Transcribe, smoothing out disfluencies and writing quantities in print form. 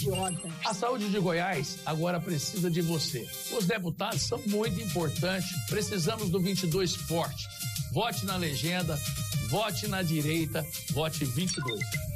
idiota. A saúde de Goiás agora precisa de você. Os deputados são muito importantes. Precisamos do 22 forte. Vote na legenda, vote na direita, vote 22.